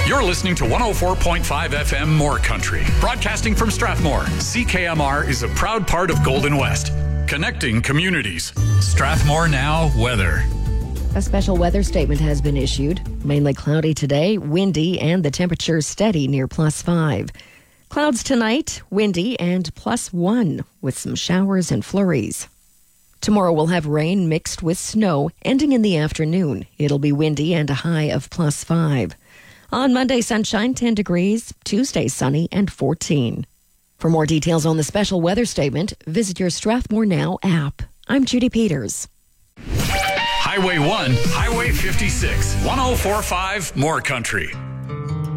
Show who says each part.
Speaker 1: You're listening to 104.5 FM More Country. Broadcasting from Strathmore, CKMR is a proud part of Golden West. Connecting communities. Strathmore Now weather.
Speaker 2: A special weather statement has been issued. Mainly cloudy today, windy, and the temperature steady near +5. Clouds tonight, windy, and +1 with some showers and flurries. Tomorrow we'll have rain mixed with snow, ending in the afternoon. It'll be windy and a high of +5. On Monday, sunshine, 10 degrees. Tuesday, sunny and 14. For more details on the special weather statement, visit your Strathmore Now app. I'm Judy Peters.
Speaker 1: Highway 1, Highway 56, 104.5 More Country.